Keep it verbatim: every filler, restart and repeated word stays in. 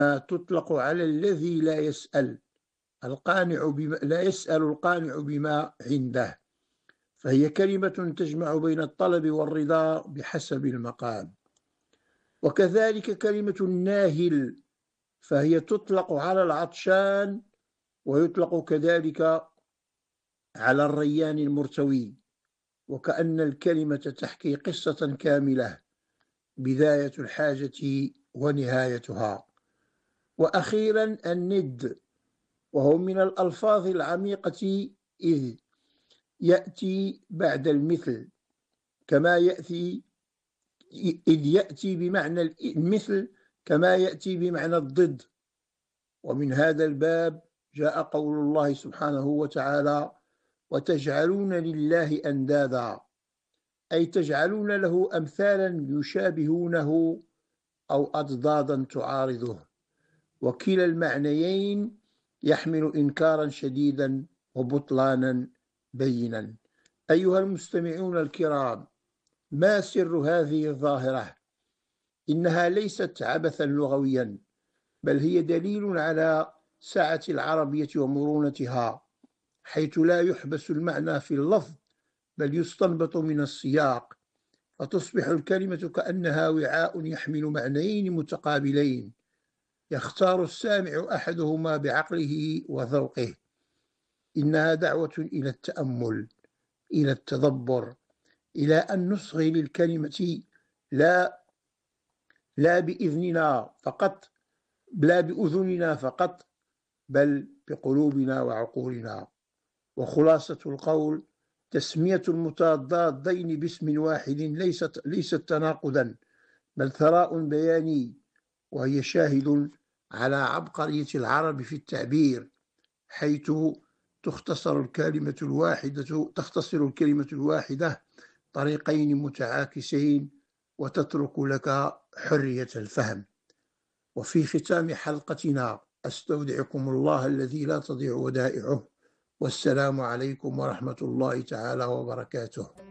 تطلق على الذي لا يسأل القانع بما لا يسأل القانع بما عنده، فهي كلمة تجمع بين الطلب والرضا بحسب المقام. وكذلك كلمة الناهل، فهي تطلق على العطشان، ويطلق كذلك على الريان المرتوي، وكأن الكلمة تحكي قصة كاملة، بداية الحاجة ونهايتها. وأخيرا الند، وهو من الألفاظ العميقة، إذ يأتي بعد المثل كما يأتي إذ يأتي بمعنى المثل كما يأتي بمعنى الضد. ومن هذا الباب جاء قول الله سبحانه وتعالى: وتجعلون لله أندادا، أي تجعلون له أمثالا يشابهونه أو أضدادا تعارضه، وكلا المعنيين يحمل إنكارا شديدا وبطلانا بينا. أيها المستمعون الكرام، ما سر هذه الظاهرة؟ إنها ليست عبثا لغويا، بل هي دليل على سعة العربية ومرونتها، حيث لا يحبس المعنى في اللفظ بل يستنبط من السياق، فتصبح الكلمة كأنها وعاء يحمل معنيين متقابلين، يختار السامع أحدهما بعقله وذوقه. إنها دعوة إلى التأمل، إلى التدبر، إلى أن نصغي للكلمة لا لا بإذننا فقط لا بأذننا فقط، بل بقلوبنا وعقولنا. وخلاصة القول: تسمية المتضادين باسم واحد ليست ليست تناقضا، بل ثراء بياني، وهي شاهد على عبقرية العرب في التعبير، حيث تختصر الكلمة الواحدة تختصر الكلمة الواحدة طريقين متعاكسين، وتترك لك حرية الفهم. وفي ختام حلقتنا أستودعكم الله الذي لا تضيع ودائعه، والسلام عليكم ورحمة الله تعالى وبركاته.